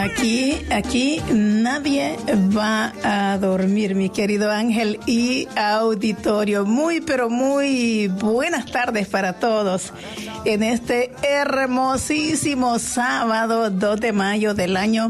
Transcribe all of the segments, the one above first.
Aquí nadie va a dormir, mi querido Ángel y auditorio. Pero muy buenas tardes para todos en este hermosísimo sábado 2 de mayo del año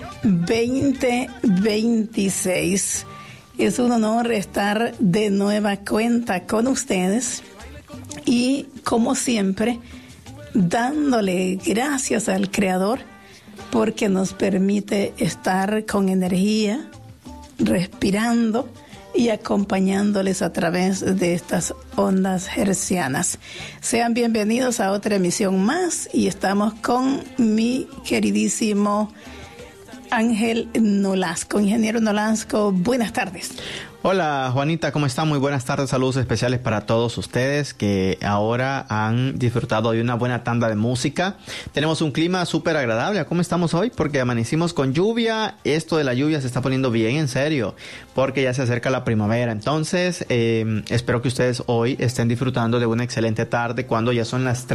2026. Es un honor estar de nueva cuenta con ustedes y, como siempre, dándole gracias al Creador porque nos permite estar con energía, respirando y acompañándoles a través de estas ondas hercianas. Sean bienvenidos a otra emisión más y estamos con mi queridísimo Ángel Nolasco. Ingeniero Nolasco, buenas tardes. Hola Juanita, ¿cómo están? Muy buenas tardes, saludos especiales para todos ustedes que ahora han disfrutado de una buena tanda de música. Tenemos un clima súper agradable. ¿Cómo estamos hoy? Porque amanecimos con lluvia. Esto de la lluvia se está poniendo bien en serio porque ya se acerca la primavera. Entonces, espero que ustedes hoy estén disfrutando de una excelente tarde cuando ya son las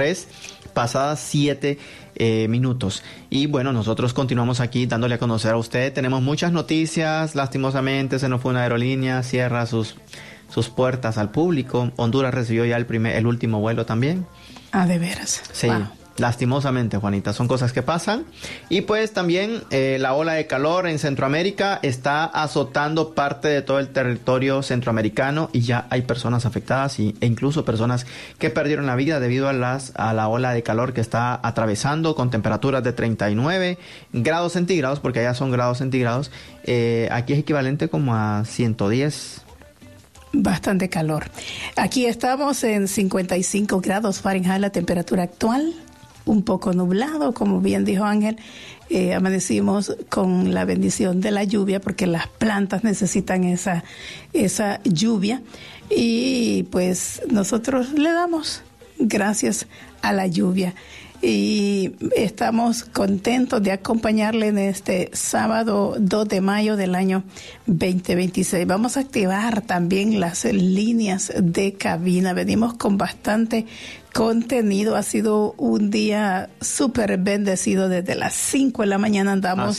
3:07 minutos. Y bueno, nosotros continuamos aquí dándole a conocer a usted. Tenemos muchas noticias. Lastimosamente se nos fue una aerolínea, cierra sus puertas al público. Honduras recibió ya el último vuelo también. Ah, ¿de veras? Sí. Wow. Lastimosamente, Juanita, son cosas que pasan. Y pues también la ola de calor en Centroamérica está azotando parte de todo el territorio centroamericano y ya hay personas afectadas e incluso personas que perdieron la vida debido a la ola de calor que está atravesando con temperaturas de 39 grados centígrados, porque allá son grados centígrados. Aquí es equivalente como a 110. Bastante calor. Aquí estamos en 55 grados Fahrenheit la temperatura actual. Un poco nublado, como bien dijo Ángel. Amanecimos con la bendición de la lluvia porque las plantas necesitan esa lluvia y pues nosotros le damos gracias a la lluvia y estamos contentos de acompañarle en este sábado 2 de mayo del año 2026. Vamos a activar también las líneas de cabina. Venimos con bastante contenido. Ha sido un día súper bendecido. Desde las 5 de la mañana andamos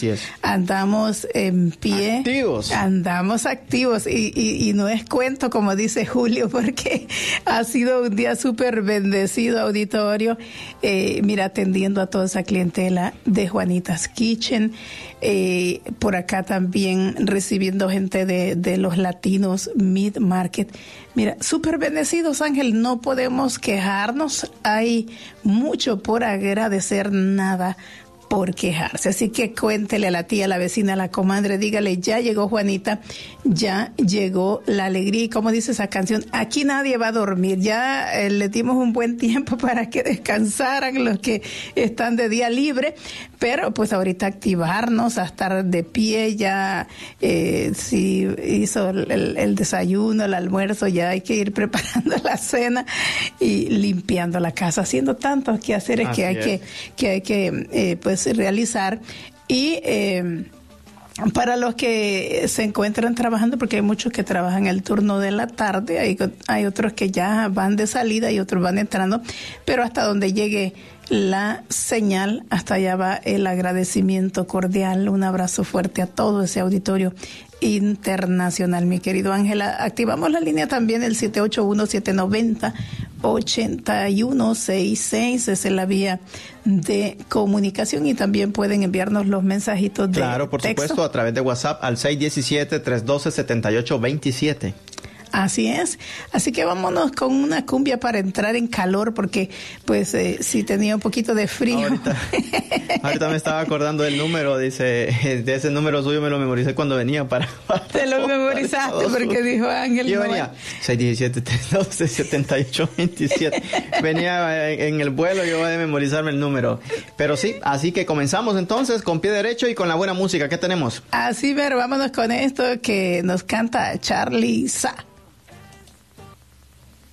en pie. Andamos activos y no es cuento, como dice Julio, porque ha sido un día súper bendecido, auditorio. Mira, atendiendo a toda esa clientela de Juanita's Kitchen. Por acá también recibiendo gente de los latinos Mid Market. Mira, súper bendecidos, Ángel, no podemos quejarnos, hay mucho por agradecer, nada por quejarse. Así que cuéntele a la tía, a la vecina, a la comadre, dígale, ya llegó Juanita, ya llegó la alegría. Y como dice esa canción, aquí nadie va a dormir. Ya le dimos un buen tiempo para que descansaran los que están de día libre, pero pues ahorita activarnos, a estar de pie. Ya si hizo el desayuno, el almuerzo, ya hay que ir preparando la cena y limpiando la casa, haciendo tantos quehaceres que hay que pues realizar. Y para los que se encuentran trabajando, porque hay muchos que trabajan el turno de la tarde, hay otros que ya van de salida y otros van entrando, pero hasta donde llegue la señal, hasta allá va el agradecimiento cordial. Un abrazo fuerte a todo ese auditorio internacional, mi querido Ángela. Activamos la línea también, el 781-790-8166, esa es la vía de comunicación, y también pueden enviarnos los mensajitos de Claro, por texto. supuesto, a través de WhatsApp al 617-312-7827. Así es. Así que vámonos con una cumbia para entrar en calor, porque pues sí tenía un poquito de frío. Ahorita me estaba acordando del número, dice, de ese número suyo me lo memoricé cuando venía para Te lo memorizaste porque dijo Ángel. Yo venía 617-312-7827. Venía en el vuelo, yo voy a memorizarme el número. Pero sí, así que comenzamos entonces con pie derecho y con la buena música. ¿Qué tenemos? Así, pero vámonos con esto que nos canta Charly Sa.